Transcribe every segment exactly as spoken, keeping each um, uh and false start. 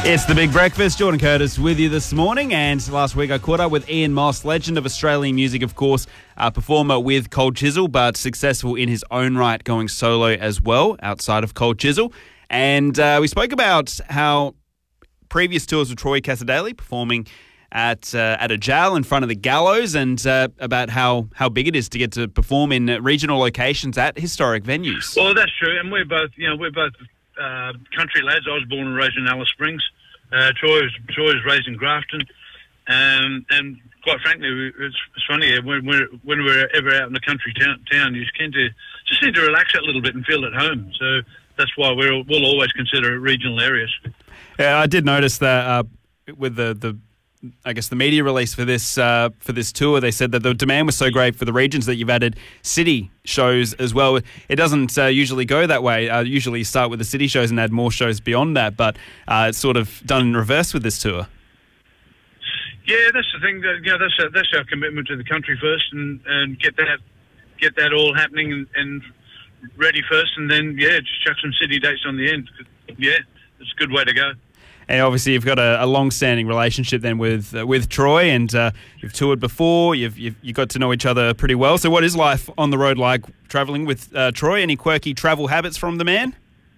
It's The Big Breakfast. Jordan Curtis with you this morning. And last week I caught up with Ian Moss, legend of Australian music, of course, a performer with Cold Chisel, but successful in his own right, going solo as well outside of Cold Chisel. And uh, we spoke about how previous tours with Troy Cassar-Daley, performing at uh, at a jail in front of the gallows, and uh, about how, how big it is to get to perform in regional locations at historic venues. Well, that's true, and we're both, you know, we're both uh, country lads. I was born and raised in Alice Springs. Uh, Troy was Troy was raised in Grafton, um, and quite frankly, it's, it's funny when we're when we're ever out in the country town, town you tend to just need to relax a little bit and feel at home. So that's why we'll we'll always consider regional areas. Yeah, I did notice that uh, with the the. I guess the media release for this uh, for this tour, they said that the demand was so great for the regions that you've added city shows as well. It doesn't uh, usually go that way. Uh, usually you start with the city shows and add more shows beyond that, but uh, it's sort of done in reverse with this tour. Yeah, that's the thing. That, you know, that's our, that's our commitment to the country first, and, and get that get that all happening and, and ready first, and then yeah, just chuck some city dates on the end. Yeah, it's a good way to go. And obviously, you've got a, a long-standing relationship then with uh, with Troy, and uh, you've toured before. You've, you've you got to know each other pretty well. So, what is life on the road like, travelling with uh, Troy? Any quirky travel habits from the man?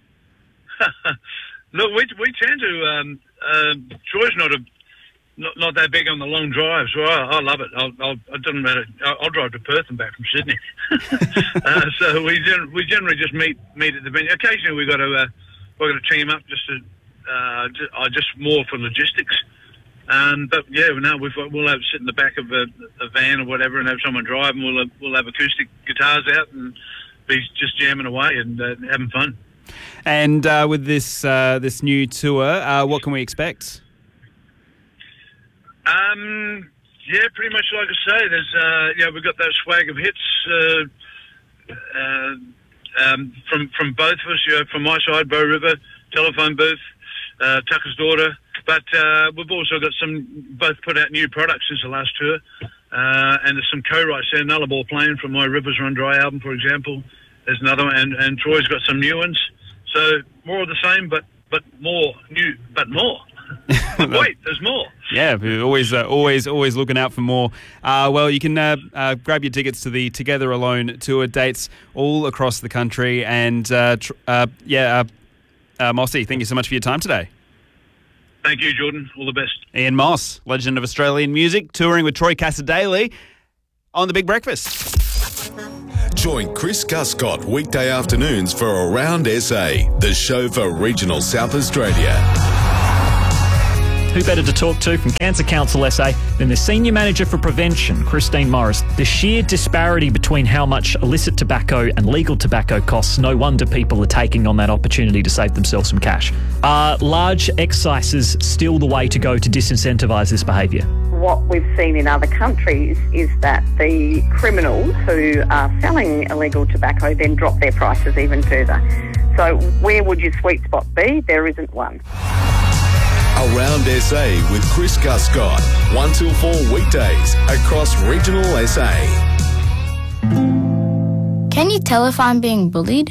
Look, we we tend to. Um, uh, Troy's not a not, not that big on the long drive, so I, I love it. I'll, I'll, it doesn't matter. I'll, I'll drive to Perth and back from Sydney. uh, so we gen- we generally just meet meet at the venue. Occasionally, we got to uh, we got to team up just to. Uh, just more for logistics, um, but yeah, no, we've, we'll have sit in the back of a, a van or whatever, and have someone drive, and we'll have, we'll have acoustic guitars out and be just jamming away and uh, having fun. And uh, with this uh, this new tour, uh, what can we expect? Um, yeah, pretty much like I say. There's uh, yeah, we've got that swag of hits uh, uh, um, from from both of us. You know, from my side, Bow River, Telephone Booth. Uh, Tucker's Daughter, but uh, we've also got some, both put out new products since the last tour, uh, and there's some co-writes there. Nullarbor Plain from my Rivers Run Dry album, for example. There's another one, and, and Troy's got some new ones. So more of the same, but but more new, but more. Wait, there's more. Yeah, we're always, uh, always, always looking out for more. Uh, well, you can uh, uh, grab your tickets to the Together Alone tour dates all across the country, and uh, tr- uh, yeah. Uh, Uh, Mossy, thank you so much for your time today. Thank you, Jordan. All the best. Ian Moss, legend of Australian music, touring with Troy Cassar-Daley on The Big Breakfast. Join Chris Guscott weekday afternoons for Around S A, the show for regional South Australia. Who better to talk to from Cancer Council S A than the Senior Manager for Prevention, Christine Morris? The sheer disparity between how much illicit tobacco and legal tobacco costs, no wonder people are taking on that opportunity to save themselves some cash. Are large excises still the way to go to disincentivise this behaviour? What we've seen in other countries is that the criminals who are selling illegal tobacco then drop their prices even further. So where would your sweet spot be? There isn't one. Around S A with Chris Guscott, one till four weekdays across regional S A. Can you tell if I'm being bullied?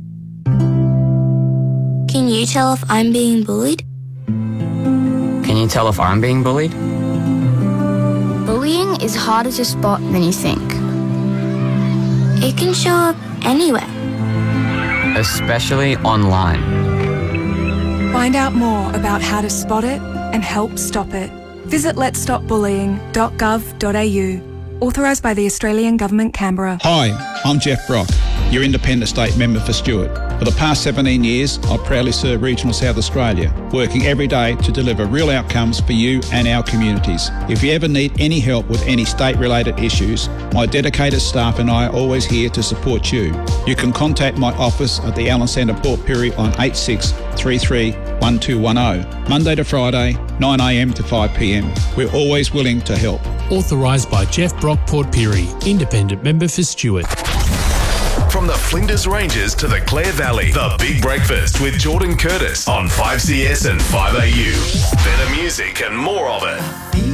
Can you tell if I'm being bullied? Can you tell if I'm being bullied? Bullying is harder to spot than you think. It can show up anywhere. Especially online. Find out more about how to spot it and help stop it. Visit lets stop bullying dot gov dot a u. Authorised by the Australian Government, Canberra. Hi, I'm Jeff Brock, your Independent State Member for Stuart. For the past seventeen years, I've proudly served regional South Australia, working every day to deliver real outcomes for you and our communities. If you ever need any help with any state-related issues, my dedicated staff and I are always here to support you. You can contact my office at the Allen Centre, Port Pirie on eight six three three one two one zero, Monday to Friday, nine a m to five p m. We're always willing to help. Authorised by Jeff Brock, Port Pirie, Independent Member for Stuart. From the Flinders Ranges to the Clare Valley, The Big Breakfast with Jordan Curtis on five C S and five A U. Better music and more of it.